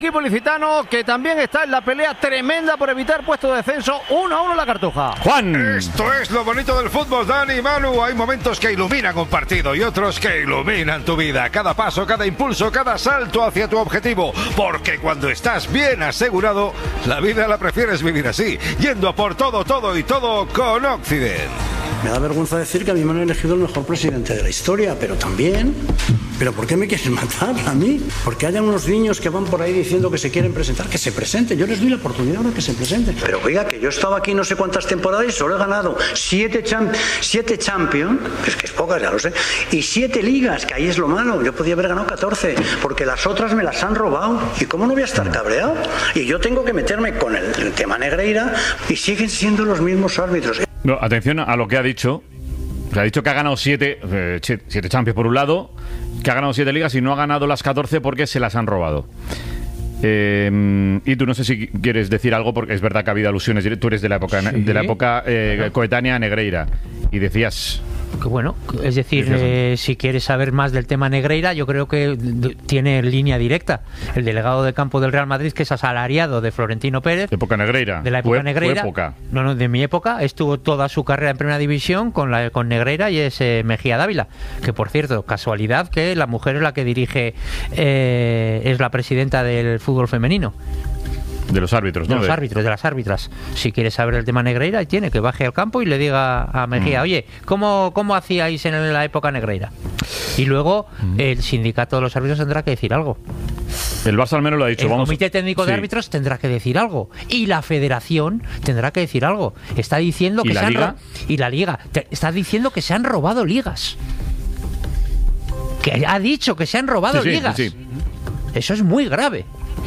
Equipo ilicitano que también está en la pelea tremenda por evitar puesto de descenso. 1-1 la Cartuja. Juan. Esto es lo bonito del fútbol, Dani y Manu. Hay momentos que iluminan un partido y otros que iluminan tu vida. Cada paso, cada impulso, cada salto hacia tu objetivo. Porque cuando estás bien asegurado, la vida la prefieres vivir así, yendo a por todo, todo y todo con Occident. Me da vergüenza decir que a mí me han elegido el mejor presidente de la historia, pero también... ¿Pero por qué me quieren matar a mí? Porque hayan unos niños que van por ahí diciendo que se quieren presentar, que se presenten. Yo les doy la oportunidad de que se presenten. Pero oiga, que yo he estado aquí no sé cuántas temporadas y solo he ganado 7 Champions, que es pocas, ya lo sé, y 7 ligas, que ahí es lo malo. Yo podía haber ganado 14, porque las otras me las han robado. ¿Y cómo no voy a estar cabreado? Y yo tengo que meterme con el tema Negreira y siguen siendo los mismos árbitros. No, atención a lo que ha dicho. Ha dicho que ha ganado 7 Champions por un lado, que ha ganado 7 ligas y no ha ganado las 14 porque se las han robado. Y tú no sé si quieres decir algo, porque es verdad que ha habido alusiones. Tú eres de la época coetánea a Negreira y decías... Que bueno, es decir, si quieres saber más del tema Negreira, yo creo que tiene línea directa. El delegado de campo del Real Madrid, que es asalariado de Florentino Pérez. ¿De época Negreira? De la época Negreira. Época? No, de mi época. Estuvo toda su carrera en Primera División con Negreira y es Mejía Dávila. Que por cierto, casualidad que la mujer es la que dirige, es la presidenta del fútbol femenino. De los árbitros, ¿no? De las árbitras. Si quiere saber el tema Negreira, tiene que baje al campo y le diga a Mejía, oye, ¿cómo hacíais en la época Negreira? Y luego el sindicato de los árbitros tendrá que decir algo. El Barça al menos lo ha dicho. El comité técnico de árbitros tendrá que decir algo. Y la federación tendrá que decir algo. Está diciendo que y la liga está diciendo que se han robado ligas. Que ha dicho que se han robado ligas. Sí. Eso es muy grave.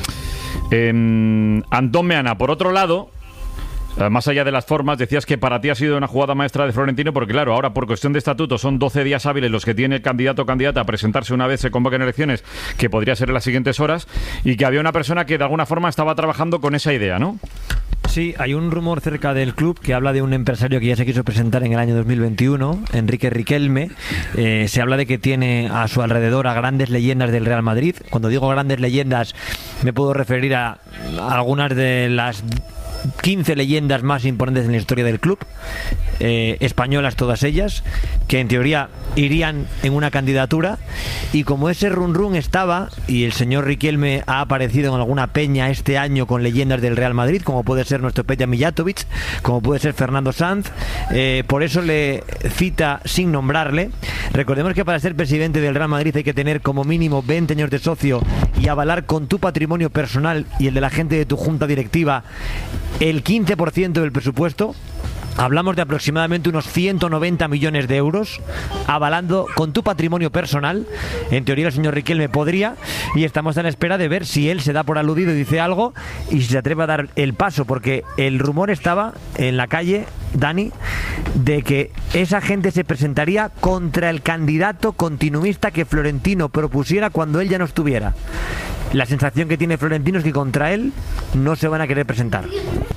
Antón Meana, por otro lado, más allá de las formas, decías que para ti ha sido una jugada maestra de Florentino, porque claro, ahora por cuestión de estatuto son 12 días hábiles los que tiene el candidato o candidata a presentarse una vez se convoquen elecciones, que podría ser en las siguientes horas, y que había una persona que de alguna forma estaba trabajando con esa idea, ¿no? Sí, hay un rumor cerca del club que habla de un empresario que ya se quiso presentar en el año 2021, Enrique Riquelme. Se habla de que tiene a su alrededor a grandes leyendas del Real Madrid. Cuando digo grandes leyendas me puedo referir a algunas de las 15 leyendas más imponentes en la historia del club, españolas todas ellas, que en teoría irían en una candidatura, y como ese run estaba, y el señor Riquelme ha aparecido en alguna peña este año con leyendas del Real Madrid, como puede ser nuestro Peja Mijatovic, como puede ser Fernando Sanz, por eso le cita sin nombrarle. Recordemos que para ser presidente del Real Madrid hay que tener como mínimo 20 años de socio y avalar con tu patrimonio personal y el de la gente de tu junta directiva el 15% del presupuesto. Hablamos de aproximadamente unos 190 millones de euros, avalando con tu patrimonio personal. En teoría el señor Riquelme podría, y estamos a la espera de ver si él se da por aludido y dice algo, y si se atreve a dar el paso, porque el rumor estaba en la calle, Dani, de que esa gente se presentaría contra el candidato continuista que Florentino propusiera cuando él ya no estuviera. La sensación que tiene Florentino es que contra él no se van a querer presentar.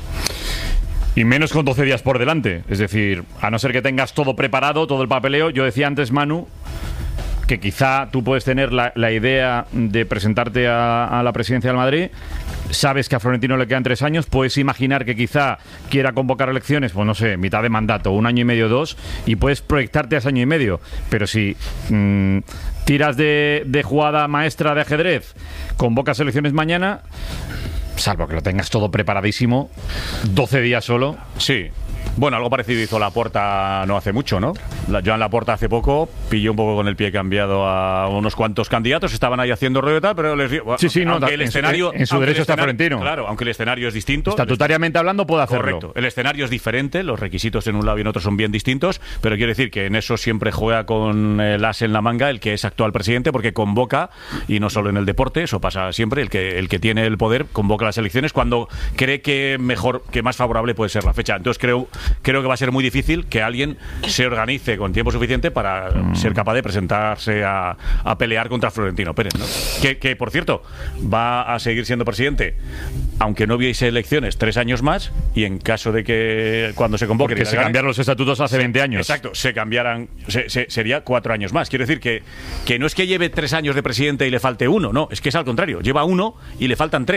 Y menos con 12 días por delante. Es decir, a no ser que tengas todo preparado, todo el papeleo. Yo decía antes, Manu, que quizá tú puedes tener la idea de presentarte a la presidencia del Madrid. Sabes que a Florentino le quedan 3 años. Puedes imaginar que quizá quiera convocar elecciones, pues no sé, mitad de mandato, 1 año y medio, 2, y puedes proyectarte a ese año y medio. Pero si tiras de jugada maestra de ajedrez, convocas elecciones mañana, salvo que lo tengas todo preparadísimo, 12 días solo. Sí. Bueno, algo parecido hizo Laporta no hace mucho, ¿no? Joan Laporta hace poco pilló un poco con el pie cambiado a unos cuantos candidatos, estaban ahí haciendo rollo y tal, pero les digo, aunque el escenario, en su derecho está Florentino. Claro, aunque el escenario es distinto. Estatutariamente hablando puede hacerlo. Correcto. El escenario es diferente, los requisitos en un lado y en otro son bien distintos, pero quiero decir que en eso siempre juega con el as en la manga el que es actual presidente, porque convoca, y no solo en el deporte, eso pasa siempre, el que tiene el poder convoca las elecciones cuando cree que mejor, que más favorable puede ser la fecha. Entonces creo que va a ser muy difícil que alguien se organice con tiempo suficiente para ser capaz de presentarse a pelear contra Florentino Pérez, ¿no? Que por cierto, va a seguir siendo presidente aunque no hubiese elecciones, 3 años más, y en caso de que cuando se convoque... Porque se cambiaron los estatutos hace 20 años. Exacto, se cambiaran, sería 4 años más. Quiero decir que no es que lleve 3 años de presidente y le falte 1, no, es que es al contrario, lleva 1 y le faltan 3.